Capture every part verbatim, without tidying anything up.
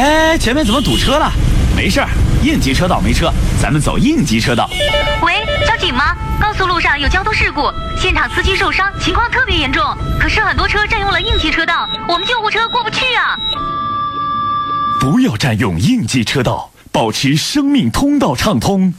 哎，前面怎么堵车了？没事儿，应急车道没车，咱们走应急车道。 喂，交警吗？高速路上有交通事故，现场司机受伤，情况特别严重。可是很多车占用了应急车道，我们救护车过不去啊！ 不要占用应急车道，保持生命通道畅通。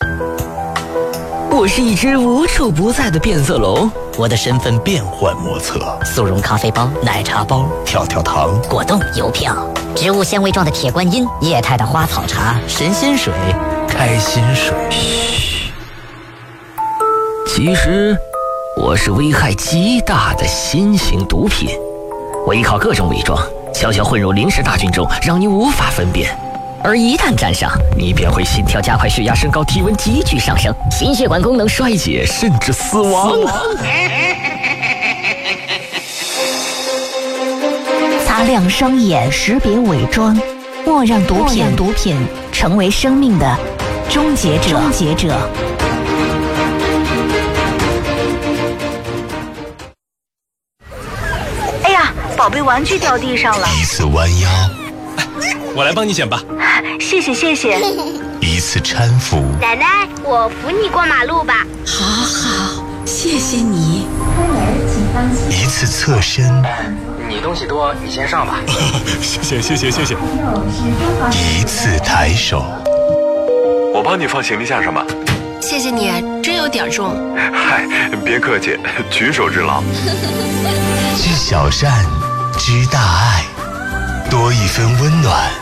我是一只无处不在的变色龙， 我的身份变幻莫测， 速溶咖啡包、奶茶包、 跳跳糖、 果冻、邮票、植物纤维状的铁观音、液态的花草茶、神仙水、 开心水。 嘘，其实我是危害极大的新型毒品，我依靠各种伪装，悄悄混入临时大军中，让你无法分辨。而一旦沾上，你便会心跳加快、血压升高、体温急剧上升、心血管功能衰竭，甚至死亡。 擦亮双眼，识别伪装，莫让毒品毒品成为生命的终结者。终结者。 哎呀，宝贝玩具掉地上了。 一次弯腰， 我来帮你捡吧。 谢谢谢谢。 一次搀扶， 奶奶，我扶你过马路吧。 好好，谢谢你。 一次侧身， 你东西多，你先上吧。 谢谢谢谢谢谢。 一次抬手， 我帮你放行李架上吧。 谢谢你，真有点重。 嗨，别客气，举手之劳。 知小善，知大爱，多一分温暖。